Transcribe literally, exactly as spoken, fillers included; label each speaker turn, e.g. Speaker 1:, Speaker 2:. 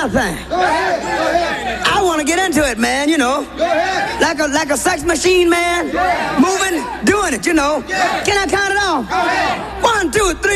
Speaker 1: my thing.
Speaker 2: Go ahead. Go ahead.
Speaker 1: I want to get into it, man, you know.
Speaker 2: Go ahead.
Speaker 1: Like a like a sex machine, man.
Speaker 2: Yeah.
Speaker 1: Moving, doing it, you know.
Speaker 2: Yeah.
Speaker 1: Can I count it off?
Speaker 2: Go ahead.
Speaker 1: One, two, three.